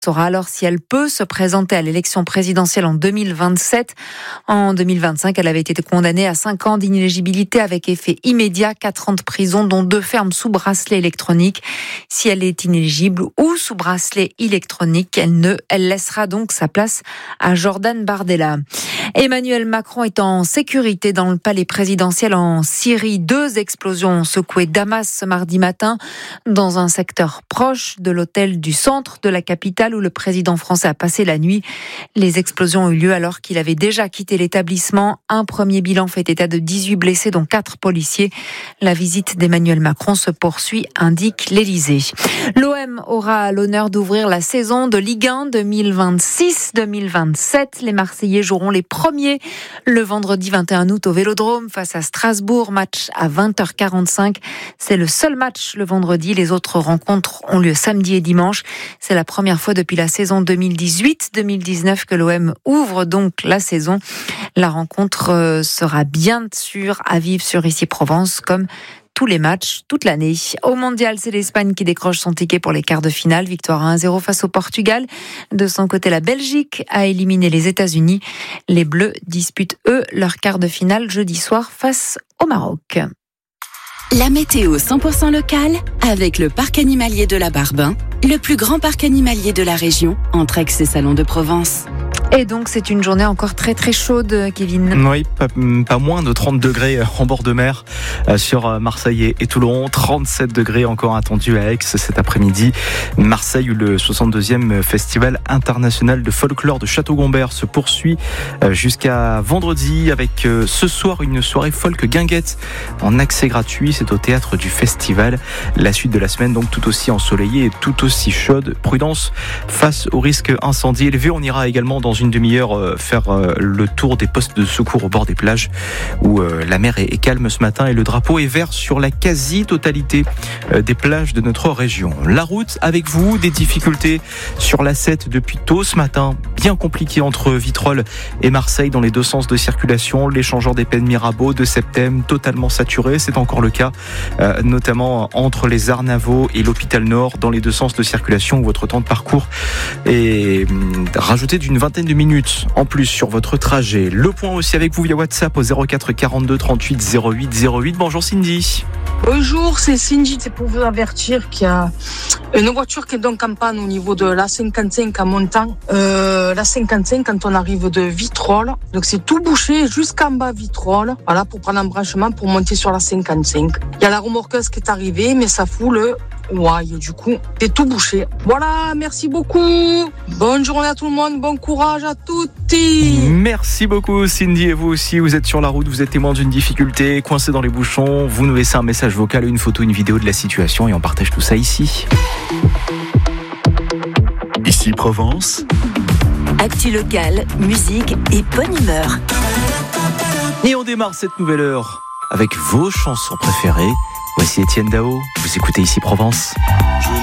saura alors si elle peut se présenter à l'élection présidentielle en 2027. En 2025, elle avait été condamnée à 5 ans d'inéligibilité avec effet immédiat, 4 ans de prison, dont 2 fermes sous bracelet électronique. Si elle est inéligible ou sous bracelet électronique, elle laissera donc sa place à Jordan Bardella. Emmanuel Macron est en sécurité dans le palais présidentiel en Syrie. 2 explosions ont secoué Damas ce mardi matin dans un secteur proche de l'hôtel du centre de la capitale où le président français a passé la nuit. Les explosions ont eu lieu alors qu'il avait déjà quitté l'établissement. Un premier bilan fait état de 18 blessés, dont 4 policiers. La visite d'Emmanuel Macron se poursuit, indique l'Élysée. L'OM aura l'honneur d'ouvrir la saison de Ligue 1 2026-2027. Les Marseillais joueront les premiers le vendredi 21 août au Vélodrome face à Strasbourg. Match à 20h45. C'est le seul match le vendredi. Les autres rencontres ont lieu samedi et dimanche. C'est la première fois depuis la saison 2018-2019 que l'OM ouvre donc la saison. La rencontre sera bien sûr à vivre sur Ici Provence comme tous les matchs, toute l'année. Au Mondial, c'est l'Espagne qui décroche son ticket pour les quarts de finale. Victoire 1-0 face au Portugal. De son côté, la Belgique a éliminé les États-Unis. Les Bleus disputent, eux, leur quart de finale jeudi soir face au Maroc. La météo 100% locale avec le parc animalier de la Barbin, le plus grand parc animalier de la région, entre Aix et Salon de Provence. Et donc, c'est une journée encore très très chaude, Kevin. Oui, pas moins de 30 degrés en bord de mer sur Marseille et Toulon. 37 degrés encore attendus à Aix cet après-midi. Marseille, où le 62e Festival international de folklore de Château-Gombert se poursuit jusqu'à vendredi avec ce soir une soirée folk guinguette en accès gratuit. C'est au théâtre du festival. La suite de la semaine, donc tout aussi ensoleillée et tout aussi chaude. Prudence face au risque incendie élevé. On ira également dans une demi-heure faire le tour des postes de secours au bord des plages où la mer est calme ce matin et le drapeau est vert sur la quasi-totalité des plages de notre région. La route avec vous, des difficultés sur la 7 depuis tôt ce matin, bien compliqué entre Vitrolles et Marseille dans les 2 sens de circulation. L'échangeur des Pennes Mirabeau de Septem totalement saturé, c'est encore le cas notamment entre les Arnavaux et l'Hôpital Nord dans les 2 sens de circulation où votre temps de parcours est rajouté d'une vingtaine de minutes en plus sur votre trajet. Le point aussi avec vous via WhatsApp au 04 42 38 08 08. Bonjour Cindy. Bonjour, c'est Cindy. C'est pour vous avertir qu'il y a une voiture qui est donc en panne au niveau de la 55 à montant. La 55 quand on arrive de Vitrolles. Donc c'est tout bouché jusqu'en bas Vitrolles. Voilà, pour prendre un branchement pour monter sur la 55. Il y a la remorqueuse qui est arrivée, mais ça fout le ouaille. Du coup, c'est tout bouché. Voilà, merci beaucoup. Bonne journée à tout le monde. Bon courage à tutti. Merci beaucoup Cindy, et vous aussi, vous êtes sur la route, vous êtes témoin d'une difficulté, coincé dans les bouchons, vous nous laissez un message vocal, une photo, une vidéo de la situation et on partage tout ça ici. Ici Provence. Actu locale, musique et bonne humeur. Et on démarre cette nouvelle heure avec vos chansons préférées. Voici Etienne Dao, vous écoutez Ici Provence.